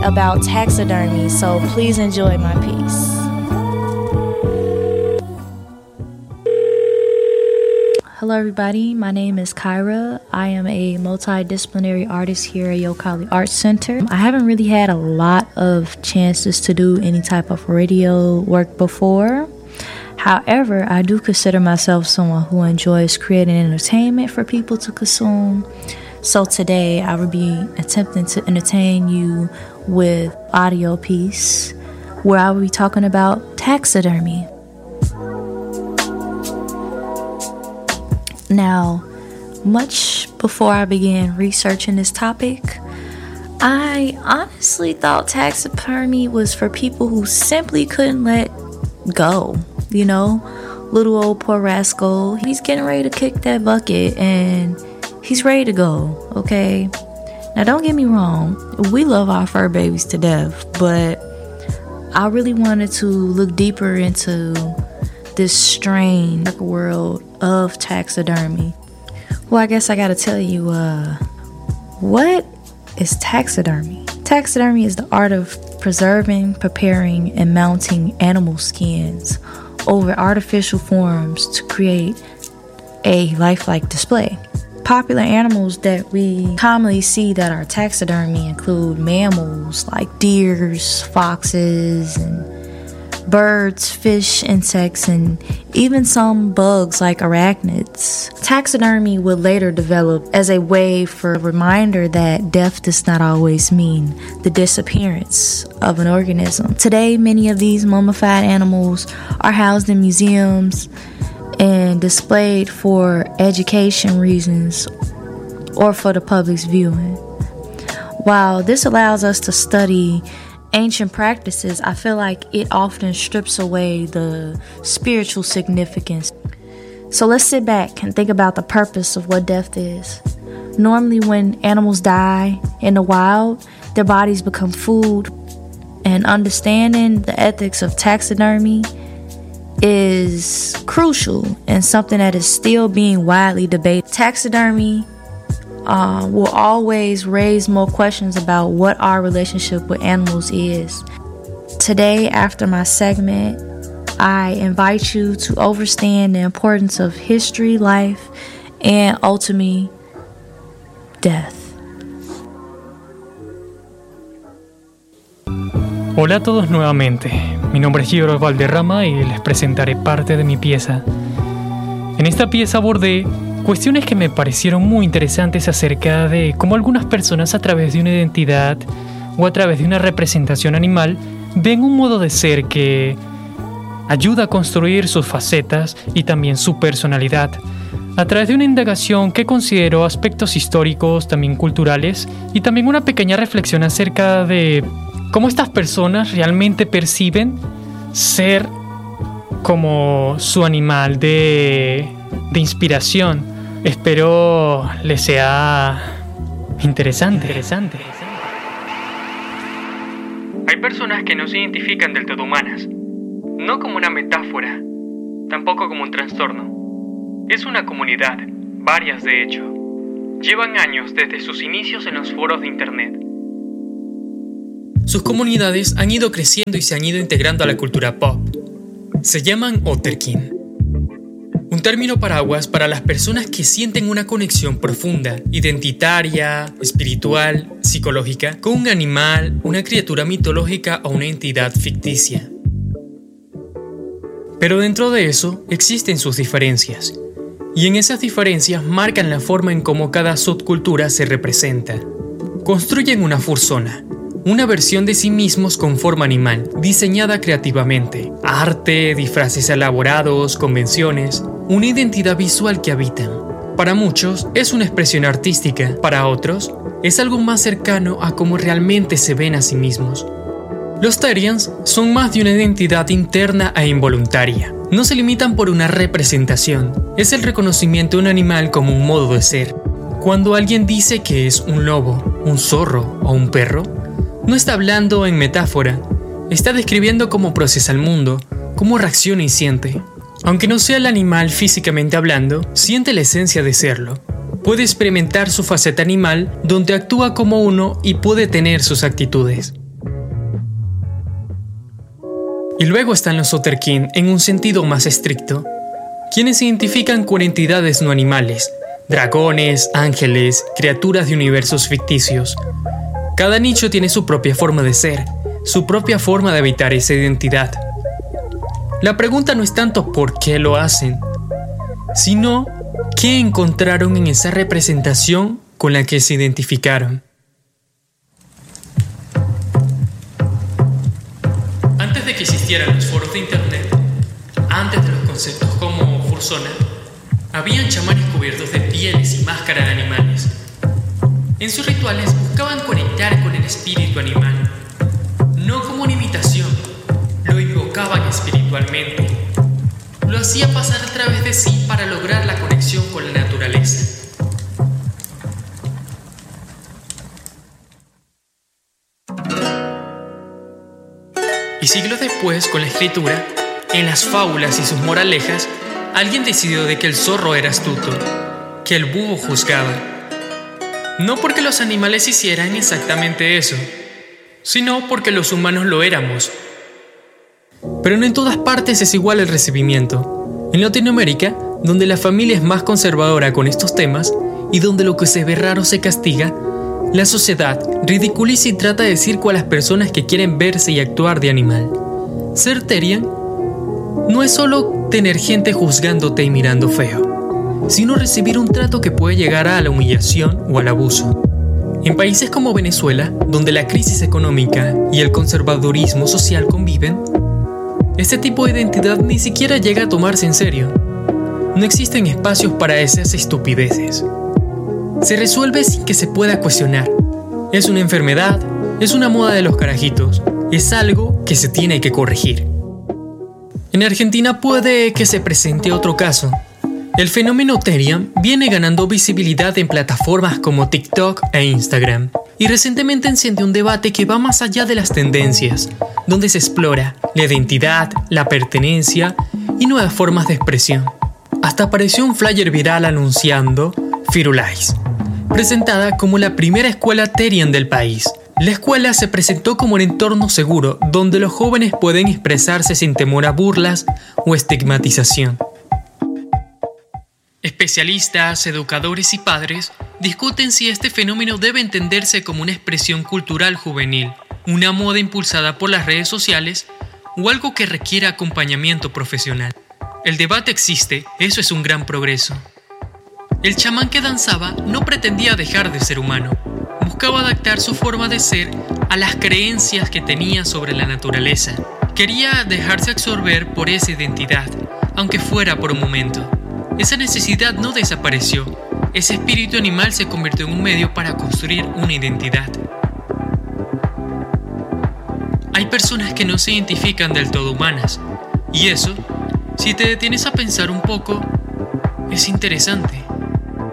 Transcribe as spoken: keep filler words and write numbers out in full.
about taxidermy, so please enjoy my piece. Hello everybody, my name is Kyra. I am a multidisciplinary artist here at Yokkali Arts Center. I haven't really had a lot of chances to do any type of radio work before. However, I do consider myself someone who enjoys creating entertainment for people to consume. So today I will be attempting to entertain you with audio piece where I will be talking about taxidermy. Now, much before I began researching this topic, I honestly thought taxidermy was for people who simply couldn't let go. You know, little old poor rascal, he's getting ready to kick that bucket and he's ready to go, okay? Now, don't get me wrong, we love our fur babies to death, but I really wanted to look deeper into this strange world of taxidermy. Well, I guess I gotta tell you, uh, what is taxidermy? Taxidermy is the art of preserving, preparing, and mounting animal skins over artificial forms to create a lifelike display. Popular animals that we commonly see that are taxidermy include mammals like deers, foxes, and birds, fish, insects, and even some bugs like arachnids. Taxidermy would later develop as a way for a reminder that death does not always mean the disappearance of an organism. Today, many of these mummified animals are housed in museums and displayed for education reasons or for the public's viewing. While this allows us to study ancient practices, I feel like it often strips away the spiritual significance. So let's sit back and think about the purpose of what death is. Normally when animals die in the wild, their bodies become food, and understanding the ethics of taxidermy is crucial and something that is still being widely debated. Taxidermy Uh, will always raise more questions about what our relationship with animals is. Today, after my segment, I invite you to understand the importance of history, life, and ultimately, death. Hola a todos nuevamente. Mi nombre es Giro Valderrama y les presentaré parte de mi pieza. En esta pieza abordé cuestiones que me parecieron muy interesantes acerca de cómo algunas personas a través de una identidad o a través de una representación animal ven un modo de ser que ayuda a construir sus facetas y también su personalidad. A través de una indagación que considero aspectos históricos, también culturales y también una pequeña reflexión acerca de cómo estas personas realmente perciben ser como su animal de, de inspiración. Espero les sea interesante. interesante. Hay personas que no se identifican del todo humanas, no como una metáfora, tampoco como un trastorno. Es una comunidad, varias de hecho. Llevan años desde sus inicios en los foros de internet. Sus comunidades han ido creciendo y se han ido integrando a la cultura pop. Se llaman Otterkin. Un término paraguas para las personas que sienten una conexión profunda, identitaria, espiritual, psicológica, con un animal, una criatura mitológica o una entidad ficticia. Pero dentro de eso existen sus diferencias, y en esas diferencias marcan la forma en cómo cada subcultura se representa. Construyen una fursona, una versión de sí mismos con forma animal, diseñada creativamente. Arte, disfraces elaborados, convenciones, una identidad visual que habitan. Para muchos es una expresión artística, para otros es algo más cercano a cómo realmente se ven a sí mismos. Los Therians son más de una identidad interna e involuntaria. No se limitan por una representación, es el reconocimiento de un animal como un modo de ser. Cuando alguien dice que es un lobo, un zorro o un perro, no está hablando en metáfora, está describiendo cómo procesa el mundo, cómo reacciona y siente. Aunque no sea el animal físicamente hablando, siente la esencia de serlo. Puede experimentar su faceta animal, donde actúa como uno y puede tener sus actitudes. Y luego están los Soterkin en un sentido más estricto, quienes se identifican con entidades no animales, dragones, ángeles, criaturas de universos ficticios. Cada nicho tiene su propia forma de ser, su propia forma de habitar esa identidad. La pregunta no es tanto por qué lo hacen, sino qué encontraron en esa representación con la que se identificaron. Antes de que existieran los foros de internet, antes de los conceptos como fursona, habían chamanes cubiertos de pieles y máscaras de animales. En sus rituales buscaban conectar con el espíritu animal, no como una imitación, lo invocaban espiritualmente. Lo hacía pasar a través de sí para lograr la conexión con la naturaleza. Y siglos después, con la escritura, en las fábulas y sus moralejas, alguien decidió de que el zorro era astuto, que el búho juzgaba. No porque los animales hicieran exactamente eso, sino porque los humanos lo éramos. Pero no en todas partes es igual el recibimiento. En Latinoamérica, donde la familia es más conservadora con estos temas y donde lo que se ve raro se castiga, la sociedad ridiculiza y trata de circo a las personas que quieren verse y actuar de animal. Ser Therian no es solo tener gente juzgándote y mirando feo, sino recibir un trato que puede llegar a la humillación o al abuso. En países como Venezuela, donde la crisis económica y el conservadurismo social conviven, este tipo de identidad ni siquiera llega a tomarse en serio. No existen espacios para esas estupideces. Se resuelve sin que se pueda cuestionar. Es una enfermedad, es una moda de los carajitos, es algo que se tiene que corregir. En Argentina puede que se presente otro caso. El fenómeno Therian viene ganando visibilidad en plataformas como TikTok e Instagram, y recientemente enciende un debate que va más allá de las tendencias, donde se explora la identidad, la pertenencia y nuevas formas de expresión. Hasta apareció un flyer viral anunciando Firulais, presentada como la primera escuela Therian del país. La escuela se presentó como un entorno seguro donde los jóvenes pueden expresarse sin temor a burlas o estigmatización. Especialistas, educadores y padres discuten si este fenómeno debe entenderse como una expresión cultural juvenil, una moda impulsada por las redes sociales o algo que requiera acompañamiento profesional. El debate existe, eso es un gran progreso. El chamán que danzaba no pretendía dejar de ser humano, buscaba adaptar su forma de ser a las creencias que tenía sobre la naturaleza. Quería dejarse absorber por esa identidad, aunque fuera por un momento. Esa necesidad no desapareció. Ese espíritu animal se convirtió en un medio para construir una identidad. Hay personas que no se identifican del todo humanas, y eso, si te detienes a pensar un poco, es interesante.